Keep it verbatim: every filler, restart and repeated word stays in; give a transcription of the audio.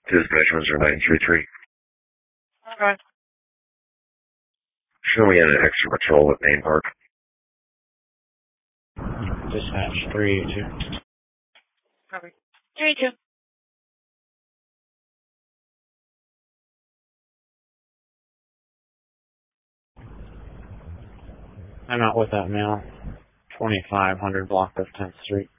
Dispatch one zero nine three three. Okay. Show me an extra patrol at Main Park. Dispatch three two. Copy. three two. I'm out with that male. twenty-five hundred block of tenth Street.